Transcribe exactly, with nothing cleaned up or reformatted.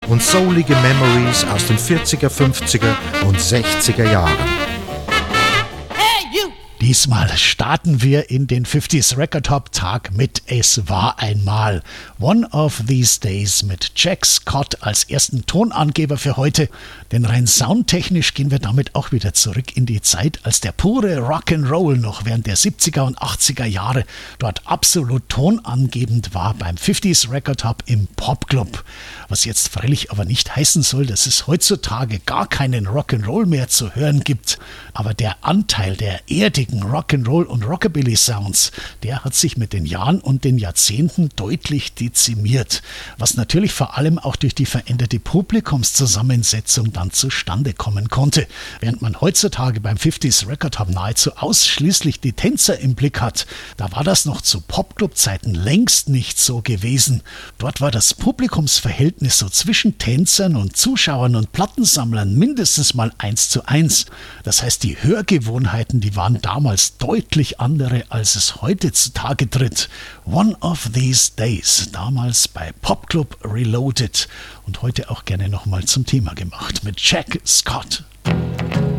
und soulige Memories aus den vierziger, fünfziger und sechziger Jahren. Diesmal starten wir in den fünfziger Record Hop Tag mit Es war einmal. One of These Days mit Jack Scott als ersten Tonangeber für heute. Denn rein soundtechnisch gehen wir damit auch wieder zurück in die Zeit, als der pure Rock'n'Roll noch während der siebziger und achtziger Jahre dort absolut tonangebend war beim fünfziger Record Hop im Popclub. Was jetzt freilich aber nicht heißen soll, dass es heutzutage gar keinen Rock'n'Roll mehr zu hören gibt. Aber der Anteil der erdigen Rock'n'Roll und Rockabilly Sounds, der hat sich mit den Jahren und den Jahrzehnten deutlich dezimiert, was natürlich vor allem auch durch die veränderte Publikumszusammensetzung dann zustande kommen konnte. Während man heutzutage beim fünfziger Record Hop nahezu ausschließlich die Tänzer im Blick hat, da war das noch zu Popclub-Zeiten längst nicht so gewesen. Dort war das Publikumsverhältnis so zwischen Tänzern und Zuschauern und Plattensammlern mindestens mal eins zu eins. Das heißt, die Hörgewohnheiten, die waren damals deutlich andere, als es heute zutage tritt. One of These Days, damals bei Popclub Reloaded und heute auch gerne nochmal zum Thema gemacht mit Jack Scott.